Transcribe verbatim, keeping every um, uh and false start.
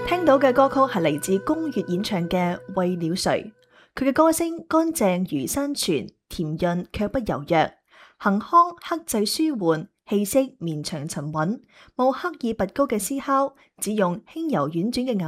聽到嘅歌曲係嚟自宮越演唱嘅《為了誰》，佢嘅歌聲乾淨如山泉，甜潤卻不柔弱，行腔克制舒緩，氣息綿長沉穩，冇刻意拔高嘅思考，只用輕柔婉轉嘅咬